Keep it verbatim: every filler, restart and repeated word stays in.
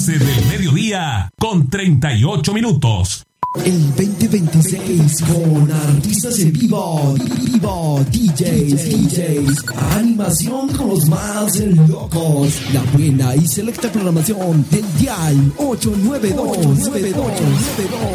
doce del mediodía con treinta y ocho minutos. El veinte veintiséis con artistas en vivo, vivo, D Js, D Js, animación con los más locos, la buena y selecta programación del Dial ocho nueve dos nueve dos nueve dos.